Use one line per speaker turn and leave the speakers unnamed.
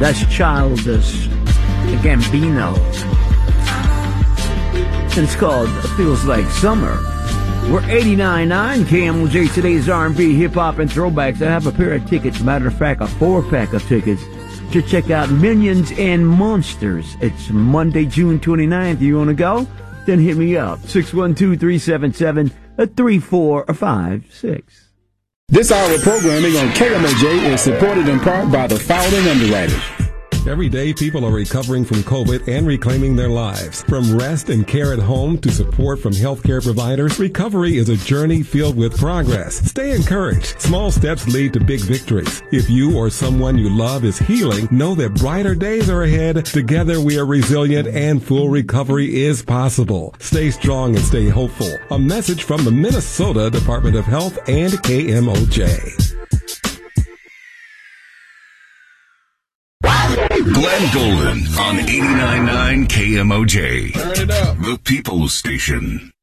That's Childish Gambino. And it's called Feels Like Summer. We're 89.9 KMOJ, today's R&B, hip-hop, and throwbacks. I have a pair of tickets, matter of fact, a 4-pack of tickets to check out Minions and Monsters. It's Monday, June 29th. You want to go? Then hit me up, 612-377-3456.
This hour of programming on KMOJ is supported in part by the Fowling Underwriters.
Every day, people are recovering from COVID and reclaiming their lives. From rest and care at home to support from healthcare providers, recovery is a journey filled with progress. Stay encouraged. Small steps lead to big victories. If you or someone you love is healing, know that brighter days are ahead. Together, we are resilient and full recovery is possible. Stay strong and stay hopeful. A message from the Minnesota Department of Health and KMOJ.
Glenn Golden on 89.9 KMOJ.
Turn it up.
The People's Station.